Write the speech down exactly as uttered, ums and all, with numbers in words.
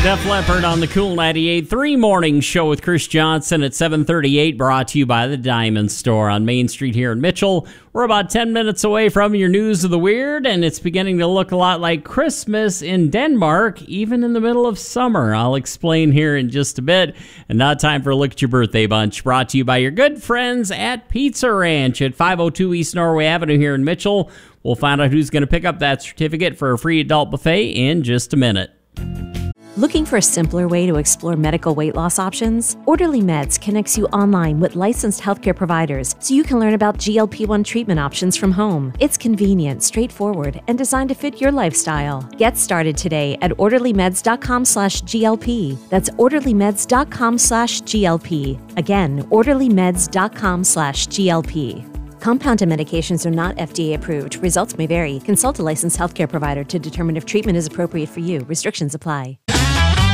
Def Leppard on the Cool ninety-eight point three Morning Show with Chris Johnson at seven thirty-eight, brought to you by the Diamond Store on Main Street here in Mitchell. We're about ten minutes away from your News of the Weird, and it's beginning to look a lot like Christmas in Denmark, even in the middle of summer. I'll explain here in just a bit. And now time for a look at your birthday bunch, brought to you by your good friends at Pizza Ranch at five oh two East Norway Avenue here in Mitchell. We'll find out who's going to pick up that certificate for a free adult buffet in just a minute. Looking for a simpler way to explore medical weight loss options? Orderly Meds connects you online with licensed healthcare providers so you can learn about G L P one treatment options from home. It's convenient, straightforward, and designed to fit your lifestyle. Get started today at orderlymeds.com slash GLP. That's orderlymeds.com slash GLP. Again, orderlymeds.com slash GLP. Compounded medications are not F D A approved. Results may vary. Consult a licensed healthcare provider to determine if treatment is appropriate for you. Restrictions apply.